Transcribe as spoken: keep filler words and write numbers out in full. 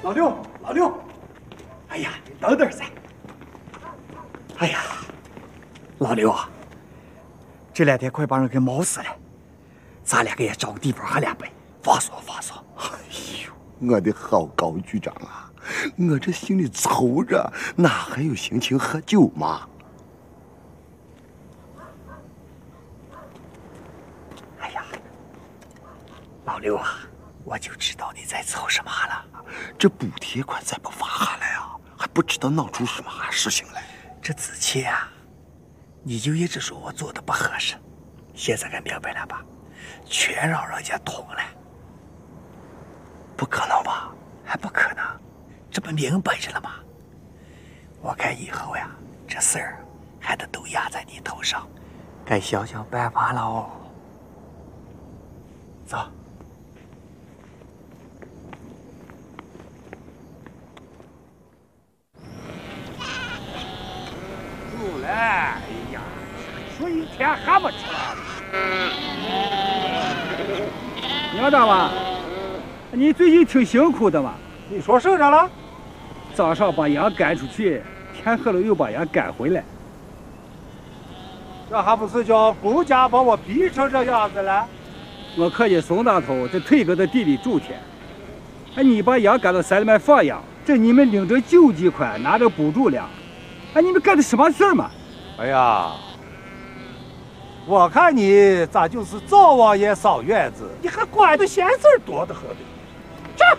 老刘，老刘，哎呀，你等等噻！哎呀，老刘啊，这两天快把人给忙死了，咱两个也找个地方喝两杯，发嗦发嗦。 哎呦，我的好高局长啊，我这心里愁着，哪还有心情喝酒嘛？ 哎呀，老刘啊，我就知道你在愁什么了。 这补贴款再不发下来啊，还不知道闹出什么事情来。 这之前啊，你就一直说我做的不合适，现在该明白了吧？全让人家捅了。不可能吧？还不可能，这不明摆着了吗？我看以后呀，这事儿还得都压在你头上，该想想办法了哦。走。 住了，哎呀，说一天还不吃了。 杨大妈，你最近挺辛苦的嘛？ 你说谁着了？ 早上把羊赶出去，天黑了又把羊赶回来。 这还不是叫公家把我逼成这样子了？ 我看见宋大头在退哥的地里种田，哎，你把羊赶到山里面放养，这你们领着救济款，拿着补助粮，哎，你们干的什么事儿嘛？ 哎呀，我看你咋就是灶王爷扫院子，你还管的闲事儿多得很呢。